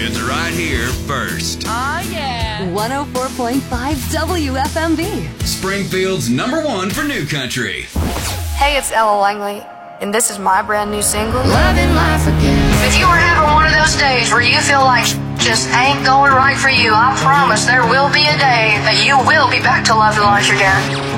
It's right here first. Oh, yeah. 104.5 WFMB. Springfield's #1 for new country. Hey, it's Ella Langley, and this is my brand new single, Loving life again. If you are having one of those days where you feel like just ain't going right for you, I promise there will be a day that you will be back to loving life again.